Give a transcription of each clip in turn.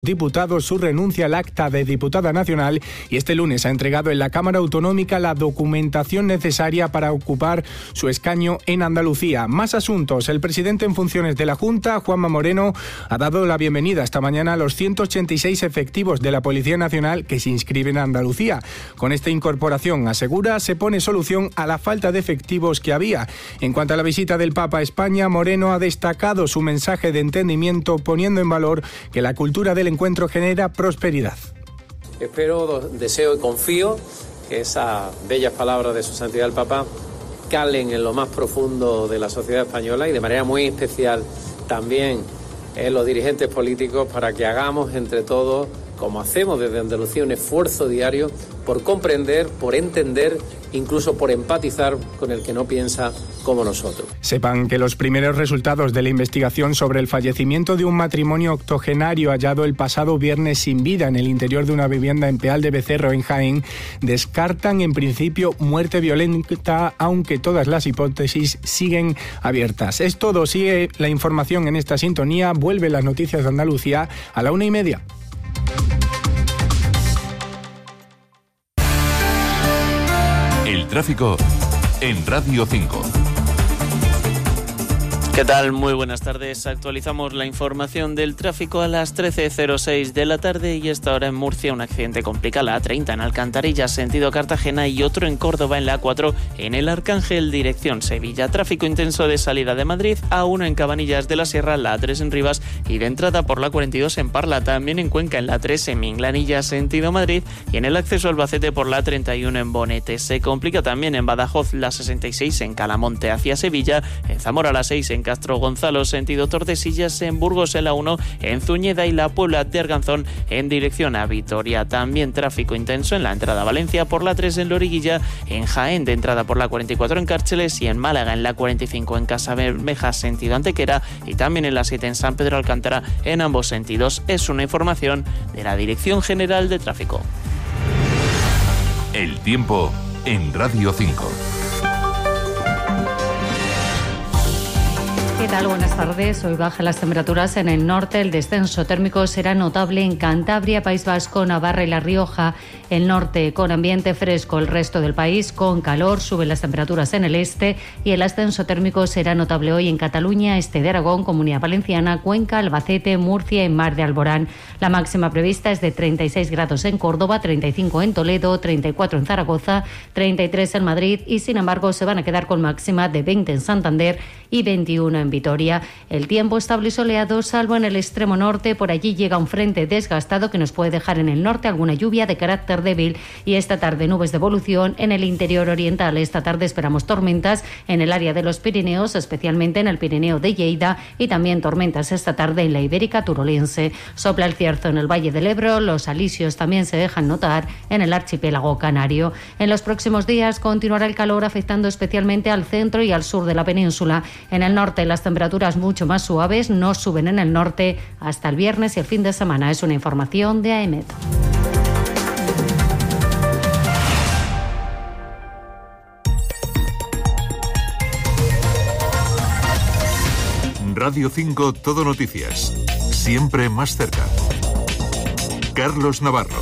Diputados su renuncia al acta de diputada nacional y este lunes ha entregado en la Cámara Autonómica la documentación necesaria para ocupar su escaño en Andalucía. Más asuntos. El presidente en funciones de la Junta, Juanma Moreno, ha dado la bienvenida esta mañana a los 186 efectivos de la Policía Nacional que se inscriben a Andalucía. Con esta incorporación, asegura, se pone solución a la falta de efectivos que había. En cuanto a la visita del Papa a España, Moreno ha destacado su mensaje de entendimiento, poniendo en valor que la cultura del encuentro genera prosperidad. Espero, deseo y confío que esas bellas palabras de su santidad el Papa calen en lo más profundo de la sociedad española y de manera muy especial también en los dirigentes políticos, para que hagamos entre todos, como hacemos desde Andalucía, un esfuerzo diario por comprender, por entender, incluso por empatizar con el que no piensa como nosotros. Sepan que los primeros resultados de la investigación sobre el fallecimiento de un matrimonio octogenario hallado el pasado viernes sin vida en el interior de una vivienda en Peal de Becerro, en Jaén, descartan en principio muerte violenta, aunque todas las hipótesis siguen abiertas. Es todo. Sigue la información en esta sintonía. Vuelve las noticias de Andalucía a la 1:30. El tráfico en Radio 5. ¿Qué tal? Muy buenas tardes. Actualizamos la información del tráfico a las 13:06 de la tarde y esta hora en Murcia un accidente complica la A30 en Alcantarilla, sentido Cartagena, y otro en Córdoba en la A4 en el Arcángel, dirección Sevilla. Tráfico intenso de salida de Madrid, A1 en Cabanillas de la Sierra, la A3 en Rivas y de entrada por la 42 en Parla. También en Cuenca en la A3 en Minglanilla, sentido Madrid, y en el acceso al Albacete por la A31 en Bonete. Se complica también en Badajoz la 66 en Calamonte hacia Sevilla, en Zamora la 6 en Castro Gonzalo, sentido Tordesillas, en Burgos en la 1, en Zuñeda y la Puebla de Arganzón en dirección a Vitoria. También tráfico intenso en la entrada a Valencia por la 3 en Loriguilla, en Jaén de entrada por la 44 en Cárceles y en Málaga en la 45 en Casabermeja, sentido Antequera, y también en la 7 en San Pedro Alcántara en ambos sentidos. Es una información de la Dirección General de Tráfico. El tiempo en Radio 5. ¿Qué tal? Buenas tardes. Hoy bajan las temperaturas en el norte. El descenso térmico será notable en Cantabria, País Vasco, Navarra y La Rioja. El norte con ambiente fresco, el resto del país con calor. Suben las temperaturas en el este y el ascenso térmico será notable hoy en Cataluña, este de Aragón, Comunidad Valenciana, Cuenca, Albacete, Murcia y Mar de Alborán. La máxima prevista es de 36 grados en Córdoba, 35 en Toledo, 34 en Zaragoza, 33 en Madrid y sin embargo se van a quedar con máxima de 20 en Santander y 21 en Vitoria. El tiempo estable y soleado, salvo en el extremo norte. Por allí llega un frente desgastado que nos puede dejar en el norte alguna lluvia de carácter débil y esta tarde nubes de evolución en el interior oriental. Esta tarde esperamos tormentas en el área de los Pirineos, especialmente en el Pirineo de Lleida, y también tormentas esta tarde en la Ibérica turolense. Sopla el cierzo en el Valle del Ebro, los alisios también se dejan notar en el archipiélago canario. En los próximos días continuará el calor afectando especialmente al centro y al sur de la península. En el norte las temperaturas mucho más suaves, no suben en el norte hasta el viernes y el fin de semana. Es una información de AEMET. Radio 5 Todo Noticias. Siempre más cerca. Carlos Navarro.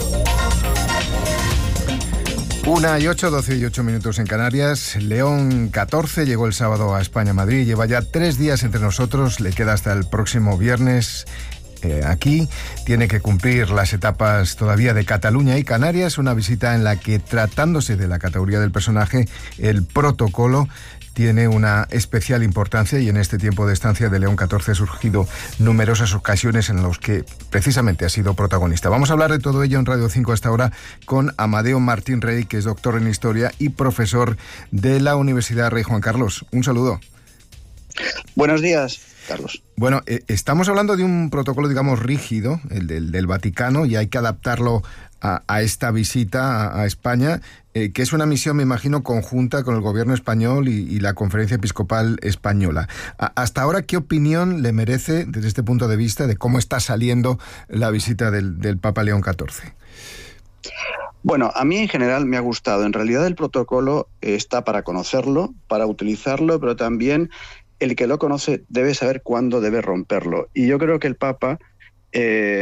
1:08, 12:08 minutos en Canarias. León 14 llegó el sábado a España-Madrid. Lleva ya 3 días entre nosotros. Le queda hasta el próximo viernes aquí. Tiene que cumplir las etapas todavía de Cataluña y Canarias. Una visita en la que, tratándose de la categoría del personaje, el protocolo tiene una especial importancia, y en este tiempo de estancia de León 14 ha surgido numerosas ocasiones en las que precisamente ha sido protagonista. Vamos a hablar de todo ello en Radio 5 hasta ahora con Amadeo Martín Rey, que es doctor en Historia y profesor de la Universidad Rey Juan Carlos. Un saludo. Buenos días, Carlos. Bueno, estamos hablando de un protocolo, digamos, rígido, el del Vaticano, y hay que adaptarlo a esta visita a España, que es una misión, me imagino, conjunta con el gobierno español y la Conferencia Episcopal Española. Hasta ahora, ¿qué opinión le merece, desde este punto de vista, de cómo está saliendo la visita del Papa León XIV? Bueno, a mí en general me ha gustado. En realidad el protocolo está para conocerlo, para utilizarlo, pero también el que lo conoce debe saber cuándo debe romperlo. Y yo creo que el Papa